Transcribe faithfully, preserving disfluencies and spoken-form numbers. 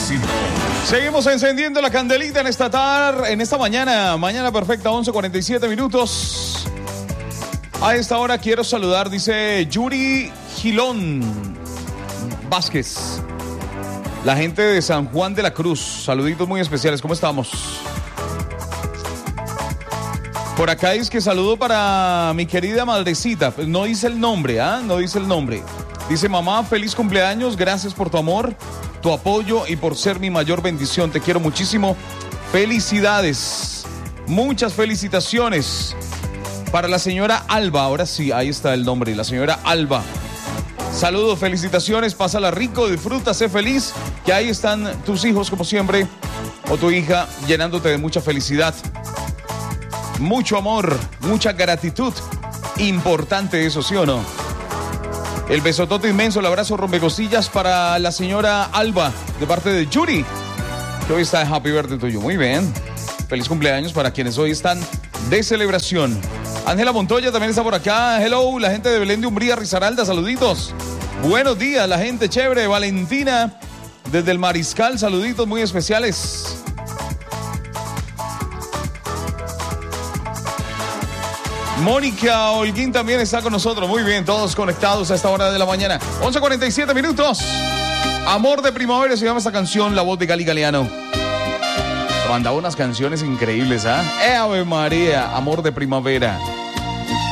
máximo. Seguimos encendiendo la candelita en esta tarde, en esta mañana, mañana perfecta, once cuarenta y siete minutos. A esta hora quiero saludar, dice Yuri Gilón Vázquez, la gente de San Juan de la Cruz. Saluditos muy especiales, ¿cómo estamos? Por acá dice que saludo para mi querida madrecita. Pues no dice el nombre, ¿ah? ¿eh? No dice el nombre. Dice: mamá, feliz cumpleaños, gracias por tu amor, tu apoyo y por ser mi mayor bendición. Te quiero muchísimo. Felicidades. Muchas felicitaciones para la señora Alba. Ahora sí, ahí está el nombre, la señora Alba. Saludos, felicitaciones, pásala rico, disfruta, sé feliz, que ahí están tus hijos como siempre, o tu hija, llenándote de mucha felicidad. Mucho amor, mucha gratitud. Importante eso, ¿sí o no? El besotote inmenso, el abrazo rompecostillas para la señora Alba, de parte de Yuri, que hoy está en Happy Birthday tuyo. Muy bien. Feliz cumpleaños para quienes hoy están de celebración. Ángela Montoya también está por acá. Hello, la gente de Belén de Umbría, Risaralda, saluditos. Buenos días, la gente chévere. Valentina, desde el Mariscal, saluditos muy especiales. Mónica Holguín también está con nosotros. Muy bien, todos conectados a esta hora de la mañana. once cuarenta y siete minutos. Amor de primavera se llama esta canción, la voz de Gali Galeano. Mandaba unas canciones increíbles, ¿ah? ¿eh? Ave María, Amor de primavera.